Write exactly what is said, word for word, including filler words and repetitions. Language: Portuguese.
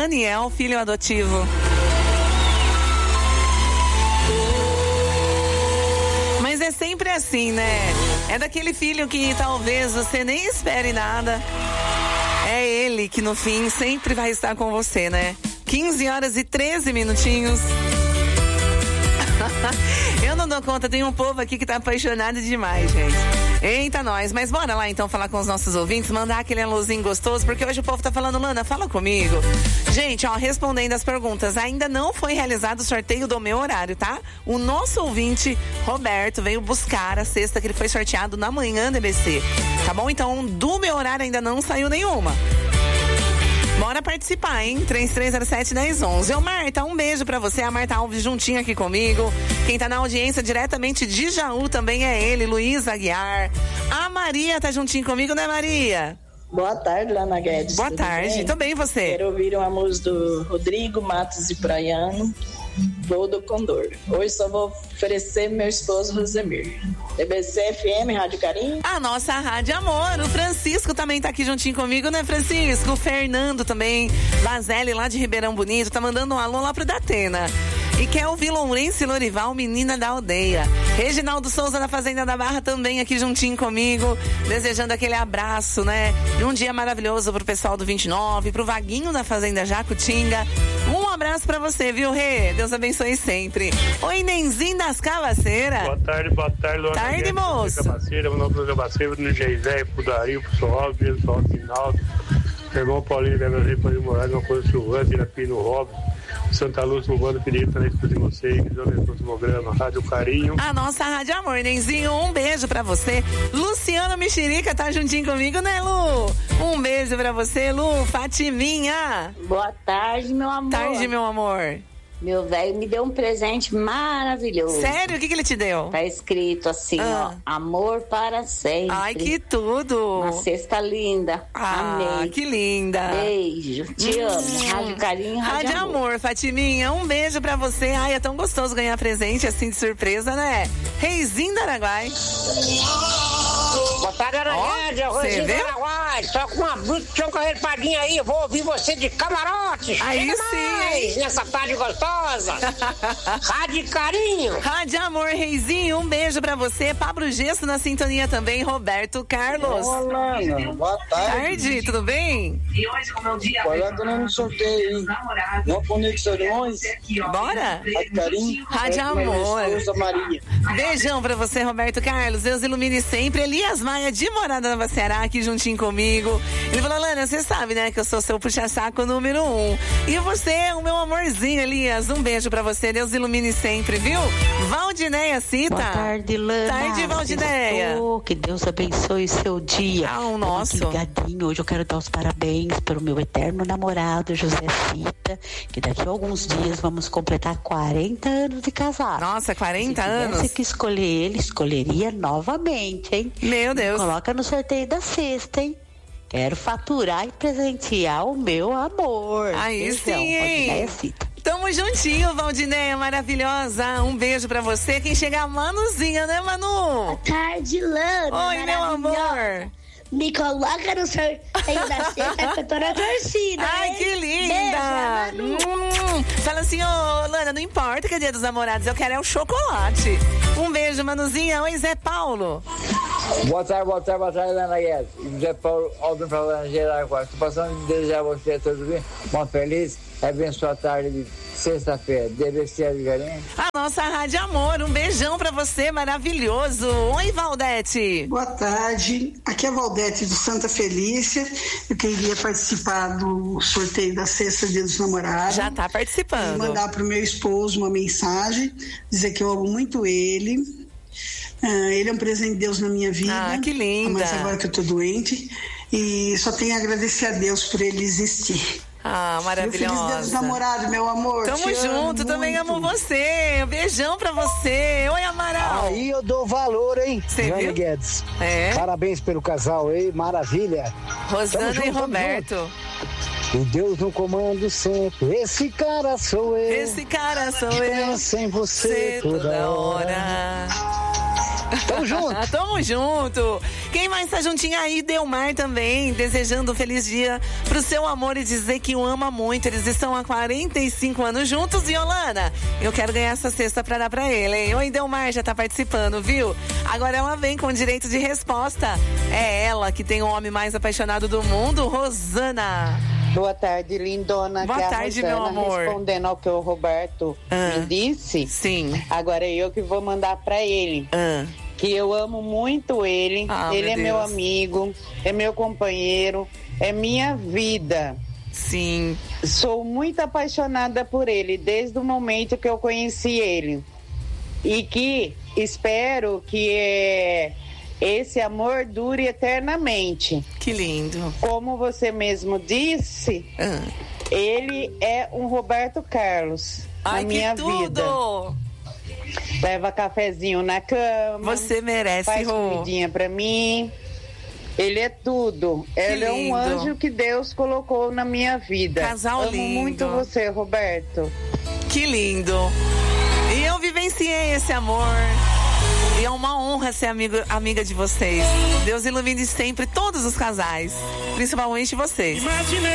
Daniel, filho adotivo. Mas é sempre assim, né? É daquele filho que talvez você nem espere nada. É ele que no fim sempre vai estar com você, né? quinze horas e treze minutinhos. Eu não dou conta, tem um povo aqui que tá apaixonado demais, gente. Eita, nós. Mas bora lá então falar com os nossos ouvintes, mandar aquele alôzinho gostoso, porque hoje o povo tá falando, Lana, fala comigo. Gente, ó, respondendo as perguntas, ainda não foi realizado o sorteio do meu horário, tá? O nosso ouvinte, Roberto, veio buscar a cesta que ele foi sorteado na manhã do E B C. Tá bom? Então, do meu horário ainda não saiu nenhuma. Bora participar, hein? três três zero sete, um zero um um. Ô, Marta, um beijo pra você. A Marta Alves juntinho aqui comigo. Quem tá na audiência diretamente de Jaú também é ele, Luiz Aguiar. A Maria tá juntinho comigo, né, Maria? Boa tarde, Lana Guedes. Boa tarde. Bem? Tô bem, você? Quero ouvir uma música do Rodrigo Matos e Praiano, Voo do Condor. Hoje só vou oferecer meu esposo Rosemir. E B C F M, Rádio Carinho. A nossa Rádio Amor. O Francisco também tá aqui juntinho comigo, né, Francisco? O Fernando também. Lazelli, lá de Ribeirão Bonito, tá mandando um alô lá pro Datena. E quer ouvir Lourenço Lorival, menina da aldeia. Reginaldo Souza da Fazenda da Barra também aqui juntinho comigo, desejando aquele abraço, né? E um dia maravilhoso pro pessoal do vinte e nove, pro Vaguinho da Fazenda Jacutinga. Um abraço pra você, viu, Rê? Deus abençoe sempre. Oi, Nenzinho das Cabaceiras. Boa tarde, boa tarde, Luana. Tarde, moço. Cabaceira, meu nome é Cabaceira, no Geisé, pro Dario, pro Soal, pro Soal Finaldo. Meu irmão Paulinho, Bela Rio, Paulinho Moraes, uma coisa Silvana, Irapino Rob. Santa Luz, Luvando, Felipe, também escuto de vocês, que dão o programa, Rádio Carinho. A nossa Rádio Amor, Nenzinho, um beijo pra você. Luciano Mexerica tá juntinho comigo, né, Lu? Um beijo pra você, Lu. Fatiminha. Boa tarde, meu amor. Tarde, meu amor. Meu velho me deu um presente maravilhoso. Sério? O que que ele te deu? Tá escrito assim, ah. ó, amor para sempre. Ai, que tudo. Uma cesta linda. Ah, amei. Que linda. Beijo, te hum. amo. Rádio Carinho, Rádio, Rádio Amor. Amor. Fatiminha, um beijo pra você. Ai, é tão gostoso ganhar presente assim de surpresa, né? Reizinho do Araguai. Boa tarde, Araguai. Oh, Reizinho do Araguai. Só com uma bruta, tinha um carreiradinha aí. Eu vou ouvir você de camarote. Aí Chega sim, mais, nessa tarde gostosa. Rádio Carinho. Rádio Amor, Reizinho, um beijo pra você. Pablo Gesso na sintonia também. Roberto Carlos. Olá, Lana. Boa tarde. Tarde, tudo bem? E hoje, como é o dia... Olha, dona, no sorteio, hein? Vamos com Conexões. Bora? Rádio Carinho. Rádio Amor. Maria. Beijão pra você, Roberto Carlos. Deus ilumine sempre. Elias Maia, de Morada Nova Ceará, aqui juntinho comigo. Ele falou, Lana, você sabe, né, que eu sou seu puxa-saco número um. E você, o meu amorzinho, Elias. Um beijo pra você. Deus ilumine sempre, viu? Valdineia Cita. Boa tarde, Lana. Tarde, Valdineia. Estou. Que Deus abençoe o seu dia. Ah, o nosso. Ligadinho. Hoje eu quero dar os parabéns para o meu eterno namorado, José Cita, que daqui a alguns dias vamos completar quarenta anos de casado. Nossa, quarenta Se anos? Se que escolher ele, escolheria novamente, hein? Meu Deus. Me coloca no sorteio da sexta, hein? Quero faturar e presentear o meu amor. Aí Beijão, sim, hein? Cita. Tamo juntinho, Valdineia, maravilhosa. Um beijo pra você. Quem chegar, a Manuzinha, né, Manu? Boa tarde, Lana. Oi, meu amor. Me coloca no sorteio da sexta que eu tô na torcida. Ai, hein? que linda. Beijo, hum, fala assim, ô, oh, Lana, não importa que é dia dos namorados, eu quero é o chocolate. Um beijo, Manuzinha. Oi, Zé Paulo. Boa tarde, boa tarde, boa tarde, Lana Guedes. Zé Paulo, Aldo pra Lana Geral. Estou passando a desejar a você todos uma feliz e abençoada tarde de sexta-feira. D B C de Galinha. A nossa Rádio Amor, um beijão pra você, maravilhoso. Oi, Valdete. Boa tarde, aqui é a Valdete do Santa Felícia. Eu queria participar do sorteio da sexta Dia dos Namorados. Já tá participando. E mandar pro meu esposo uma mensagem, dizer que eu amo muito ele. Uh, ele é um presente de Deus na minha vida. Ah, que linda. Mas agora que eu tô doente. E só tenho a agradecer a Deus por ele existir. Ah, maravilhosa. Feliz Dia dos Namorados, meu amor. Tamo Te junto, amo também muito. amo você. Um beijão pra você. Oi, Amaral. Aí eu dou valor, hein? Você Guedes. É. Parabéns pelo casal aí, maravilha. Rosana junto, e Roberto. E Deus no comando sempre. Esse cara sou eu. Esse cara sou eu. Pensa em você toda, toda hora. hora. Tamo junto. Tamo junto. Quem mais tá juntinho aí? Delmar também, desejando um feliz dia pro seu amor e dizer que o ama muito. Eles estão há quarenta e cinco anos juntos. E Yolanda, eu quero ganhar essa cesta pra dar pra ele, hein? Oi, Delmar, já tá participando, viu? Agora ela vem com direito de resposta. É ela que tem o homem mais apaixonado do mundo, Rosana. Boa tarde, lindona. Boa que é tarde, Rosana, meu amor. Respondendo ao que o Roberto ah, me disse. Sim. Agora é eu que vou mandar pra ele. Ah. Que eu amo muito ele. Ah, ele meu é Deus. meu amigo, é meu companheiro, é minha vida. Sim. Sou muito apaixonada por ele desde o momento que eu conheci ele. E que espero que é, esse amor dure eternamente. Que lindo. Como você mesmo disse, ah. ele é um Roberto Carlos. Ai, na minha que tudo. vida. Leva cafezinho na cama. Você merece, faz Rô. comidinha pra mim. Ele é tudo. Que ele é um lindo. anjo que Deus colocou na minha vida. Casal Amo lindo. muito você, Roberto. Que lindo. E eu vivenciei esse amor. E é uma honra ser amigo, amiga de vocês. Deus ilumine sempre todos os casais, principalmente vocês.